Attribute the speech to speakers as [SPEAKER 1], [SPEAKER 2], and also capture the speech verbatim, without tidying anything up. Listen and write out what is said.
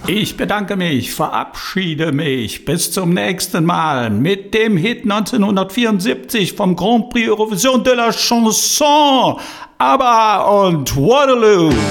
[SPEAKER 1] Ich bedanke mich, verabschiede mich. Bis zum nächsten Mal mit dem Hit neunzehnhundertvierundsiebzig vom Grand Prix Eurovision de la Chanson. ABBA und Waterloo.